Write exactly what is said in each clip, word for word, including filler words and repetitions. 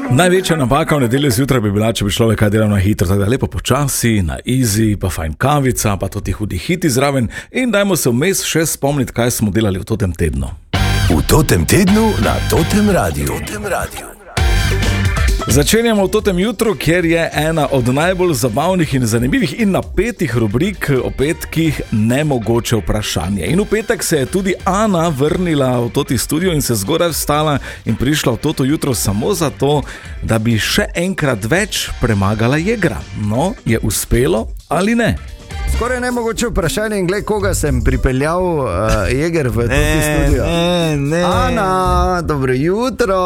Največja napaka v nedeljo zjutraj bi bila, če bi človek kaj delal na hitro, tako da lepo počasi, na easy, pa fajn kavica, pa tudi hudi hiti zraven in dajmo se vmes še spomniti, kaj smo delali v totem tednu. V totem tednu na Totem Radiu. Totem Radiu. Začenjamo v totem jutru, kjer je ena od najbolj zabavnih in zanimivih in napetih rubrik o petkih nemogoče vprašanje. In v petek se je tudi Ana vrnila v toti studio in se zgoraj vstala in prišla v toto jutro samo zato, da bi še enkrat več premagala Jegra. No, je uspelo ali ne? Skoraj nemogoče vprašanje in gled, koga sem pripeljal uh, Jeger v toti studio. Ne, ne. Ana, dobro jutro.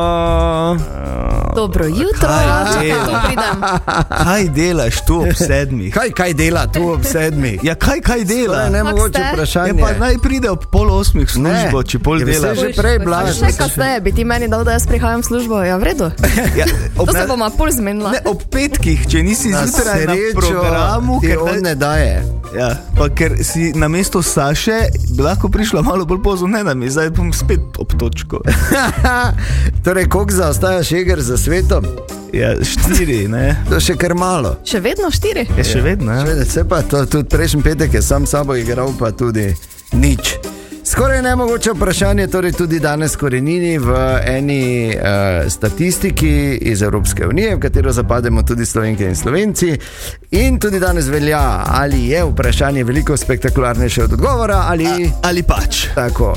Dobro jutro, čakaj, tu pridem. Kaj delaš tu ob sedmih? Kaj, kaj dela tu ob sedmih? Ja, kaj, kaj dela? Skoraj nemogoče ste? vprašanje. Ja, pa naj pride ob pol osmih v službo, če pol Ja, delaš. se že prej Pa blaž. še kasneje bi ti meni dal, da jaz prihajam v službo, ja v redu. Ja, ob, To se boma pol zmenila. ne, ob petkih, če nisi Na zjutraj na srečo programu, ti ker, on ne daje. ja, pa ker si na mesto Saše, bi lahko prišla malo bolj pozno, ne da mi, zdaj bom spet ob točko. Torej, koliko zaostajaš Jeger za svetom? Ja, štiri, ne? To še kar malo. Še vedno štiri. Je še vedno, ja. Švede, se pa to, tudi prejšnji petek je sam sabo igral, pa tudi nič. Skoraj nemogoče vprašanje, torej tudi danes korenini v eni uh, statistiki iz Evropske unije, v katero zapademo tudi Slovenke in Slovenci. In tudi danes velja, ali je vprašanje veliko spektakularnejše od odgovora, ali... A, ali pač. Tako.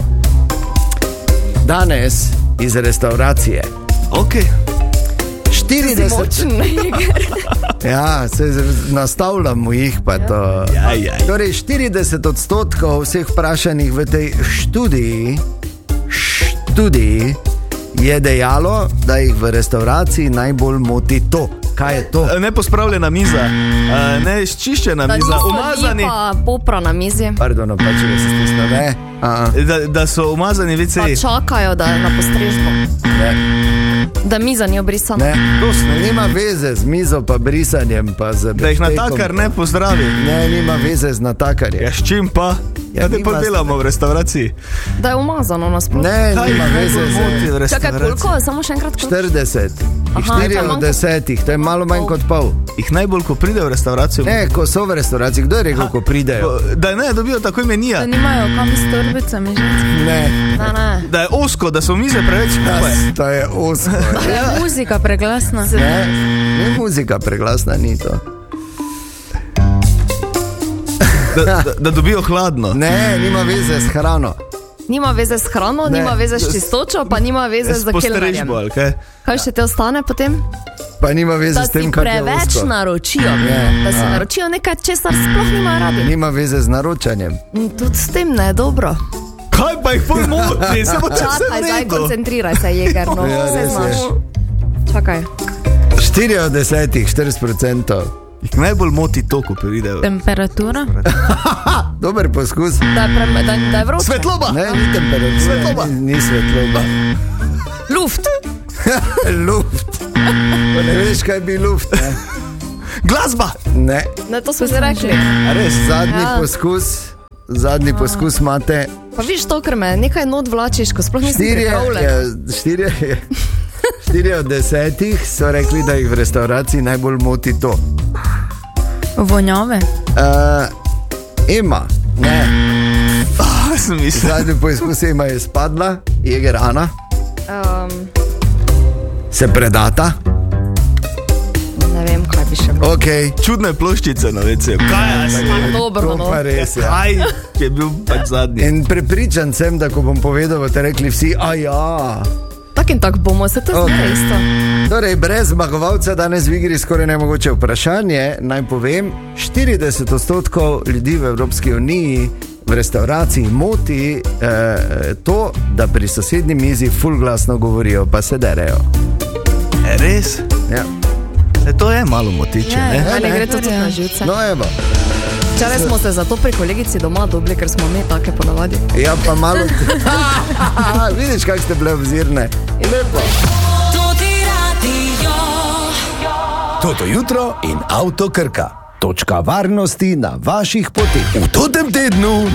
Danes iz restauracije. Ok. štirideset Močen Jeger. Ja, se nastavljamo jih pa to. Ja, ja. Torej, štirideset odstotkov vseh vprašanih v tej študiji, študiji je dejalo, da jih v restauraciji najbolj moti to. Kaj je to? Nepospravljena miza, a, ne čiščena Da miza, niso umazani, ni pa popra na mizi. Pardon, pa če se stisne, ne? A, da, da so umazani Pa veceji. čakajo, da je na postrežbo. ne, Da miza ni obrisana. ne. Nima veze z mizo pa brisanjem pa z Da jih beštekom. natakar ne pozdravi. Ne, nima veze z natakarjem. Ja, s čim pa? Ja, Ja, ne nima- pa delamo v restavraciji. Da je umazano nasploh. Ne, Kaj nima jih veze najbolj z... moti v Čakaj, restavraciji? koliko? Samo še enkrat koliko? štirideset. Aha, štiri to je od manj kot- desetih, to je malo manj kot pol. Jih najbolj, ko pride v restauracijo, Ne, ko so v restauraciji, kdo je rekel, ko pridejo? ko- da ne dobijo takoj menija, Da nimajo kam s torbicami žensk. Ne, Ne, ne. da je osko, da so mize preveč skupaj. to je osko. Je muzika preglasna. Ne, ne muzika preglasna, ni to. Da, da, da dobijo hladno. Ne, nima veze s hrano. Nima veze s hrano, Ne. nima veze s čistočo, pa nima veze z kelnerjem. postrežbo, ali kaj? Kaj še te ostane potem? Pa nima veze Da s tem, si kar je preveč osko. naročijo. Ne. Da si A. naročijo nekaj, česar sploh nimajo radi. Nima veze z naročanjem. In tudi s tem ne je dobro. Kaj pa jih pol moti, se bo če vse Čakaj, v zdaj redu. koncentriraj se, Jeger, no, Ja, vse res znaš. je. Čakaj. štiri od desetih, štirideset odstotkov. Jih najbolj moti to, ko pridejo. Temperatura. Dober poskus. Da je, pre, da, da je vroče. Svetloba! Ne, ni temperatura. Svetloba. Ni, ni svetloba. Luft. Luft. Pa ne veš, kaj bi luft, ne? Glasba! Ne. Ne, to smo že rekli. A res? Zadnji Ja. poskus. Zadnji poskus imate. Pa viš to, ker me nekaj not vlačiš, ko sploh nisem Štirje, pripravljen. je, štirje, je, štirje od desetih so rekli, da jih v restauraciji najbolj moti to. Vonjave. Uh, Ema, ne, Ah, sem mislil. zadnji poizkus Ema je spadla, Jeger Ana, Um, se predata. ne vem, kaj bi še bilo. Ok, Čudne ploščice na veceju. Kaj jaz? Dobro, to no. pa res je. Kaj, ki je bil pač zadnji. In prepričan sem, da ko bom povedal, boste rekli vsi, a ja. Tak in tak bomo, se to Ok. zdi isto. Torej, brez zmagovalca danes v igri skoraj nemogoče vprašanje. Naj povem, štirideset odstotkov ljudi v Evropski uniji v restauraciji moti eh, to, da pri sosednji mizi ful glasno govorijo, pa se derejo. E, res? Ja. E, to je malo motiče, Ja, ne? ja. Ali ne. gre to tudi na živce? No, evo. Včeraj smo se zato pri kolegici doma dobili, ker smo mi take ponavadi. Ja, pa malo. Vidiš, kako ste bile obzirne. Lepo. Toto jutro in avto Krka. Točka varnosti na vaših poteh. V totem tednu